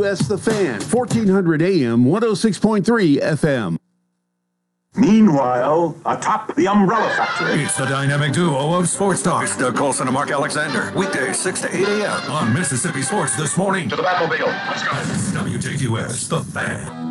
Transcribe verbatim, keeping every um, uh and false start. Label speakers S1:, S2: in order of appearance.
S1: That's The Fan, fourteen hundred A M, one oh six point three F M.
S2: Meanwhile, atop the Umbrella Factory.
S3: It's the dynamic duo of Sports Talk. It's Doug Colson and Mark Alexander. Weekdays, six to eight A M on Mississippi Sports This Morning.
S2: To the Batmobile. Let's go.
S3: W J Q S, The Fan.